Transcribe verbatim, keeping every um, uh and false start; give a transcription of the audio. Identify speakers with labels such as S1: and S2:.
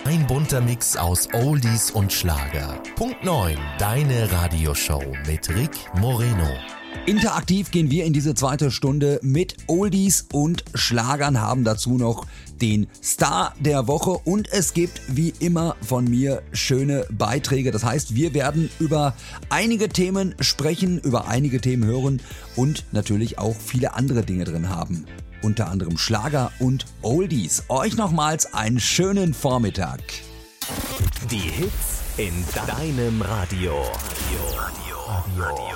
S1: Ein bunter Mix aus Oldies und Schlager. Punkt neun, deine Radioshow mit Rick Moreno.
S2: Interaktiv gehen wir in diese zweite Stunde mit Oldies und Schlagern, haben dazu noch den Star der Woche und es gibt wie immer von mir schöne Beiträge. Das heißt, wir werden über einige Themen sprechen, über einige Themen hören und natürlich auch viele andere Dinge drin haben. Unter anderem Schlager und Oldies. Euch nochmals einen schönen Vormittag.
S1: Die Hits in deinem Radio. Radio. Radio. Radio.